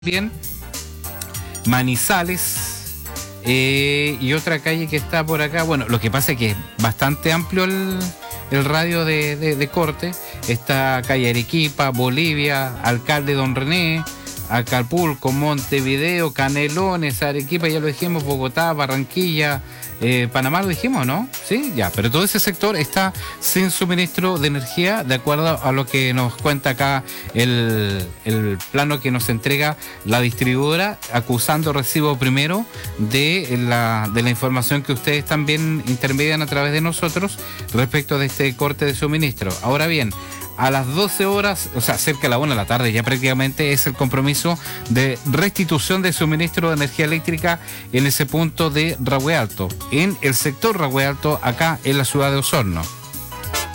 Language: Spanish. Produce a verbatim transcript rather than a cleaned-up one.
Bien, Manizales eh, y otra calle que está por acá. Bueno, lo que pasa es que es bastante amplio el, el radio de, de, de corte. Está calle Arequipa, Bolivia, Alcalde Don René, Acapulco, Montevideo, Canelones, Arequipa, ya lo dijimos, Bogotá, Barranquilla, eh, Panamá lo dijimos, ¿no? Sí, ya, pero todo ese sector está sin suministro de energía, de acuerdo a lo que nos cuenta acá el, el plano que nos entrega la distribuidora, acusando recibo primero de la, de la información que ustedes también intermedian a través de nosotros respecto de este corte de suministro. Ahora bien, a las doce horas, o sea, cerca de la una de la tarde, ya prácticamente es el compromiso de restitución de suministro de energía eléctrica en ese punto de Rahue Alto, en el sector Rahue Alto, acá en la ciudad de Osorno.